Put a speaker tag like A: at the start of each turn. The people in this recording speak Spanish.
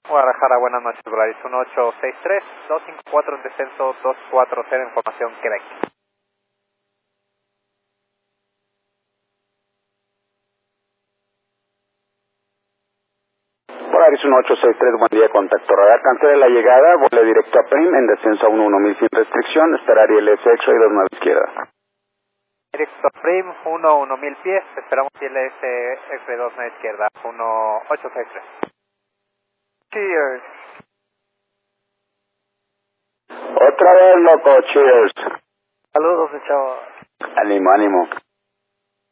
A: Guadalajara, buenas noches, Volaris 1863, 254 en descenso, 240, información Quebec.
B: Volaris 1863, buen día, contacto radar, cancela la llegada, vuele directo a Prim, en descenso a 11000 sin restricción, estará Ariel S8 y 29 izquierda.
A: Directo Prim, 1000 pies, esperamos el SF2 a la izquierda, 1863. Cheers.
B: Otra vez, loco, cheers.
A: Saludos, mi chavo.
B: Ánimo, ánimo.